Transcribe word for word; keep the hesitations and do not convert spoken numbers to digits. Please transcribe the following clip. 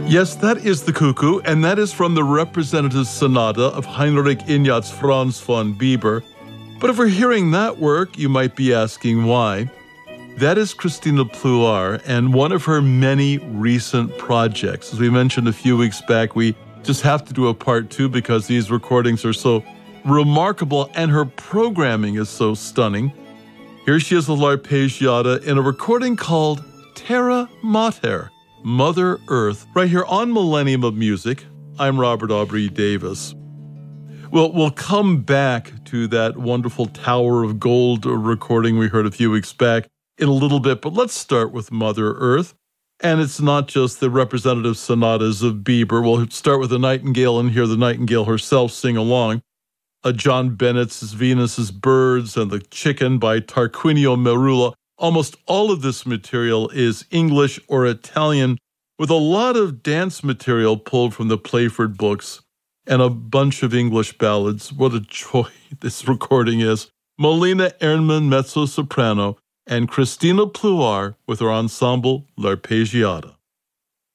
Yes, that is the Cuckoo, and that is from the Representative Sonata of Heinrich Ignaz Franz von Bieber. But if we're hearing that work, you might be asking why. That is Christina Pluhar and one of her many recent projects. As we mentioned a few weeks back, we just have to do a part two because these recordings are so remarkable and her programming is so stunning. Here she is with L'Arpeggiata in a recording called Terra Mater, Mother Earth, right here on Millennium of Music. I'm Robert Aubrey Davis. Well, we'll come back to that wonderful Tower of Gold recording we heard a few weeks back in a little bit, but let's start with Mother Earth. And it's not just the representative sonatas of Bieber. We'll start with the Nightingale and hear the Nightingale herself sing along. Uh, John Bennett's Venus's Birds and The Chicken by Tarquinio Merula. Almost all of this material is English or Italian, with a lot of dance material pulled from the Playford books and a bunch of English ballads. What a joy this recording is. Molina Ernman, mezzo-soprano, and Christina Pluhar with her ensemble L'Arpeggiata.